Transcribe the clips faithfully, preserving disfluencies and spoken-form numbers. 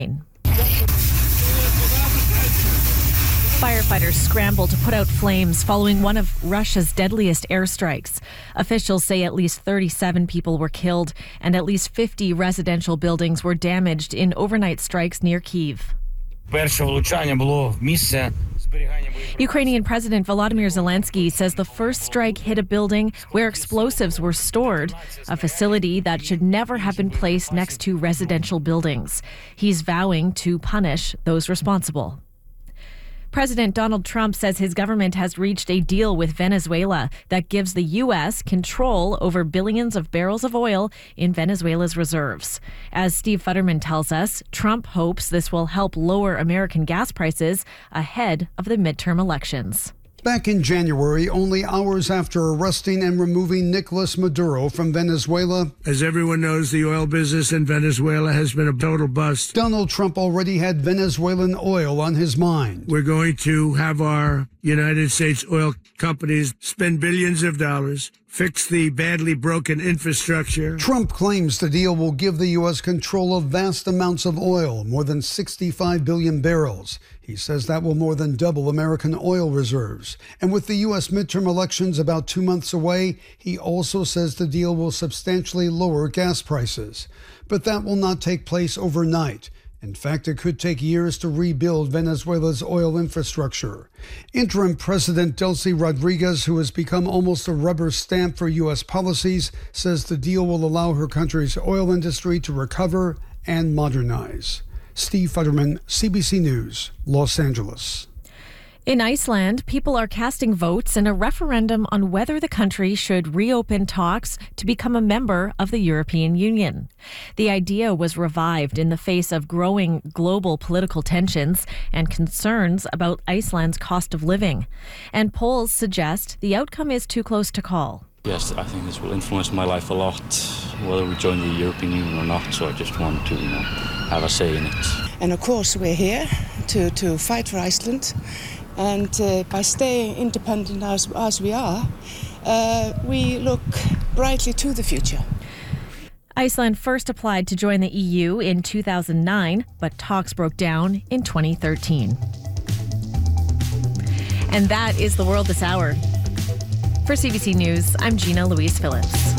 Firefighters scramble to put out flames following one of Russia's deadliest airstrikes. Officials say at least thirty-seven people were killed and at least fifty residential buildings were damaged in overnight strikes near Kyiv. Ukrainian President Volodymyr Zelensky says the first strike hit a building where explosives were stored, a facility that should never have been placed next to residential buildings. He's vowing to punish those responsible. President Donald Trump says his government has reached a deal with Venezuela that gives the U S control over billions of barrels of oil in Venezuela's reserves. As Steve Futterman tells us, Trump hopes this will help lower American gas prices ahead of the midterm elections. Back in January, only hours after arresting and removing Nicolas Maduro from Venezuela. As everyone knows, the oil business in Venezuela has been a total bust. Donald Trump already had Venezuelan oil on his mind. We're going to have our United States oil companies spend billions of dollars, fix the badly broken infrastructure. Trump claims the deal will give the U S control of vast amounts of oil, more than sixty-five billion barrels. He says that will more than double American oil reserves. And with the U S midterm elections about two months away, he also says the deal will substantially lower gas prices. But that will not take place overnight. In fact, it could take years to rebuild Venezuela's oil infrastructure. Interim President Delcy Rodriguez, who has become almost a rubber stamp for U S policies, says the deal will allow her country's oil industry to recover and modernize. Steve Futterman, C B C News, Los Angeles. In Iceland, people are casting votes in a referendum on whether the country should reopen talks to become a member of the European Union. The idea was revived in the face of growing global political tensions and concerns about Iceland's cost of living. And polls suggest the outcome is too close to call. Yes, I think this will influence my life a lot, whether we join the European Union or not, so I just want to, you know, have a say in it. And of course we're here to, to fight for Iceland. And uh, by staying independent as, as we are, uh, we look brightly to the future. Iceland first applied to join the E U in two thousand nine, but talks broke down in twenty thirteen. And that is the world this hour. For C B C News, I'm Gina Louise Phillips.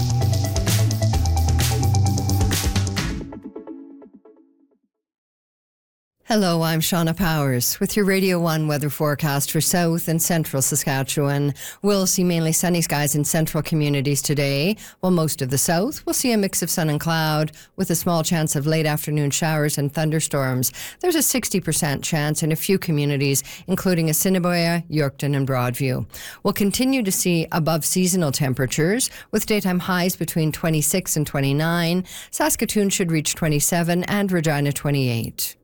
Hello, I'm Shauna Powers with your Radio one weather forecast for south and central Saskatchewan. We'll see mainly sunny skies in central communities today, while most of the south will see a mix of sun and cloud with a small chance of late afternoon showers and thunderstorms. There's a sixty percent chance in a few communities, including Assiniboia, Yorkton and Broadview. We'll continue to see above seasonal temperatures with daytime highs between twenty-six and twenty-nine. Saskatoon should reach twenty-seven and Regina twenty-eight.